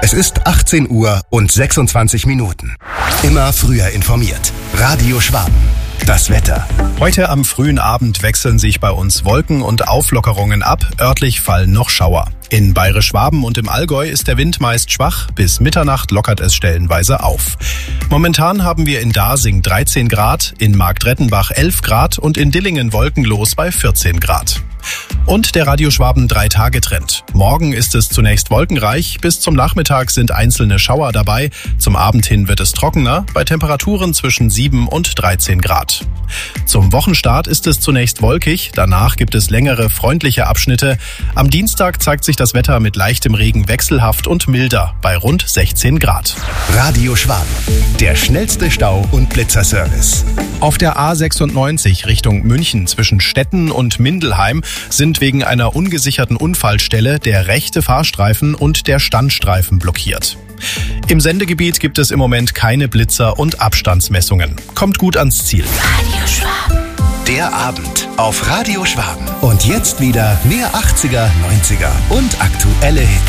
Es ist 18 Uhr und 26 Minuten. Immer früher informiert. Radio Schwaben. Das Wetter. Heute am frühen Abend wechseln sich bei uns Wolken und Auflockerungen ab. Örtlich fallen noch Schauer. In Bayerisch-Schwaben und im Allgäu ist der Wind meist schwach. Bis Mitternacht lockert es stellenweise auf. Momentan haben wir in Dasing 13 Grad, in Marktrettenbach 11 Grad und in Dillingen wolkenlos bei 14 Grad. Und der Radio Schwaben 3-Tage-Trend. Morgen ist es zunächst wolkenreich, bis zum Nachmittag sind einzelne Schauer dabei. Zum Abend hin wird es trockener, bei Temperaturen zwischen 7 und 13 Grad. Zum Wochenstart ist es zunächst wolkig, danach gibt es längere, freundliche Abschnitte. Am Dienstag zeigt sich das Wetter mit leichtem Regen wechselhaft und milder, bei rund 16 Grad. Radio Schwaben. Der schnellste Stau- und Blitzerservice. Auf der A96 Richtung München zwischen Stetten und Mindelheim sind wegen einer ungesicherten Unfallstelle der rechte Fahrstreifen und der Standstreifen blockiert. Im Sendegebiet gibt es im Moment keine Blitzer und Abstandsmessungen. Kommt gut ans Ziel. Radio Schwaben. Der Abend auf Radio Schwaben. Und jetzt wieder mehr 80er, 90er und aktuelle Hits.